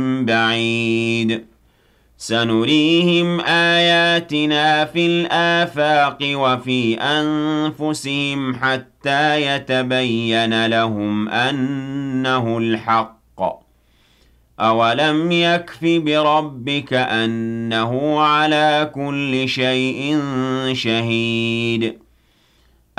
بعيد سنريهم آياتنا في الآفاق وفي أنفسهم حتى يتبين لهم أنه الحق أولم يكف بربك أنه على كل شيء شهيد